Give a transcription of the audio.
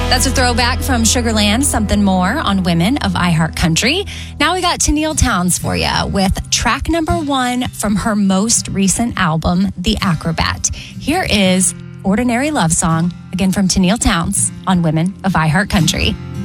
That's a throwback from Sugarland, Something More on Women of iHeartCountry. Now we got Tenille Townes for you with track number 1 from her most recent album, The Acrobat. Here is Ordinary Love Song, again from Tenille Townes on Women of iHeartCountry.